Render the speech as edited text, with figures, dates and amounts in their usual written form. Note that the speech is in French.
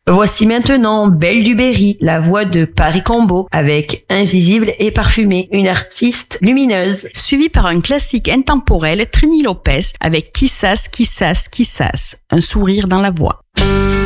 Voici maintenant Belle du Berry, la voix de Paris Combo, avec Invisible et Parfumée, une artiste lumineuse. Suivi par un classique intemporel, Trini Lopez, avec Quizás, Quizás, Quizás, un sourire dans la voix.